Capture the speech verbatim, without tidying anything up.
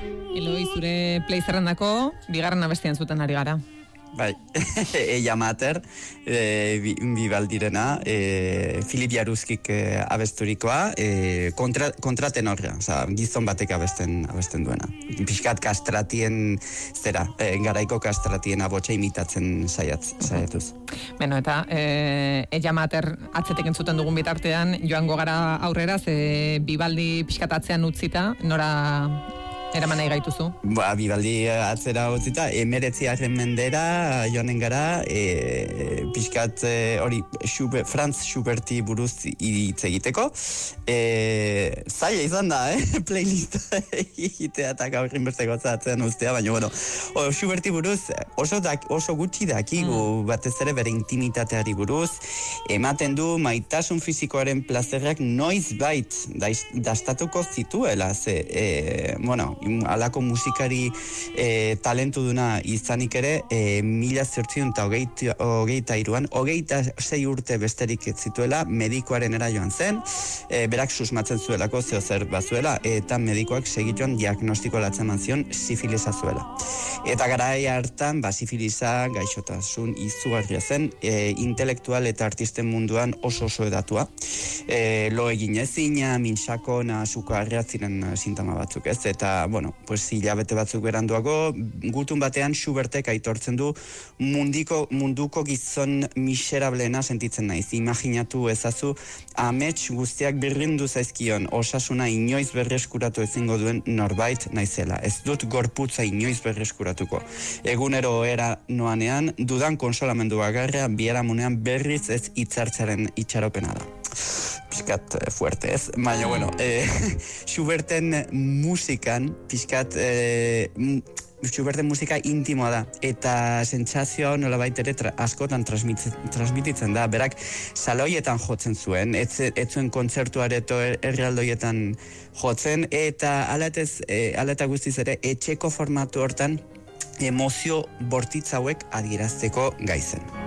Eloi, zure play zerrendako bigarren abestian zuten ari gara. Bai, Ella Mater, e, bi, bibaldirena, e, Filip Jaruzkik e, abesturikoa, e, kontra, kontratenorra, oza, gizon batek abesten, abesten duena. Piskat kastratien, zera, e, garaiko kastratien abotsa imitatzen saiatz, saiatuz. Beno, eta e, Ella Mater atzetek entzuten dugun bitartean, joango gara aurrera, ze bibaldi piskatatzean utzita, nora eraman nahi gaituzu? Ba, bibaldi atzera utzita, emeretzi arren mendera joanen gara, e, pixkat hori Schubert, Franz Schuberti buruz hitz egiteko. E, zaila izan da, eh? Playlista egitea eta gaurrin beste gotzatzen ustea, baina, bueno, o, Schuberti buruz oso, dak, oso gutxi dakigu, mm. batez ere bere intimitateari buruz, ematen du maitasun fizikoaren plazerrak noiz bait dastatuko zituela, ze, e, bueno, alako musikari e, talentu duna izanik ere, e, mila zortzion eta hogeita, hogeita iruan, hogeita sei urte besterik zituela, medikoaren era joan zen, e, berak susmatzen zuelako zeo zer bazuela, eta medikoak segituan diagnostiko latzen manzion sifilisa zuela. Eta garai hartan, ba, sifilisa gaixotasun izugarria zen, e, intelektual eta artisten munduan oso oso edatua. E, lo egin ezina, minxakona, sukarria ziren sintoma batzuk, ez? Eta, bueno, pues hilabete batzuk beranduago, gutun batean Schubertek aitortzen du mundiko, munduko gizon miserablena sentitzen naiz. Imaginatu ezazu, amets guztiak birrindu zaizkion, osasuna inoiz berreskuratu ezingo duen norbait naizela. Ez dut gorputza inoiz berreskuratuko. Egunero era noanean, dudan konsolamendu agarra, biaramunean berriz ez itzartzaren itxaropena da. Piskat fuerte, ez? Baina, bueno, eh, Schuberten musikan, piskat, eh, Schuberten musika intimoa da, eta sentsazioa nolabait ere tra, askotan transmititzen da. Berak saloietan jotzen zuen, ez, ez zuen kontzertuareto herrialdoietan jotzen, eta alatez, eh, alata guztiz ere, etxeko formatu hortan emozio bortitz hauek adierazteko gaizen.